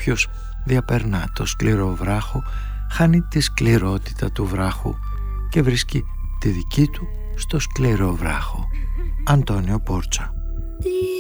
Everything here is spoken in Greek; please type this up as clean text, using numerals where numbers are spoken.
όποιος διαπερνά το σκληρό βράχο χάνει τη σκληρότητα του βράχου και βρίσκει τη δική του στο σκληρό βράχο. Αντώνιο Πόρτσα.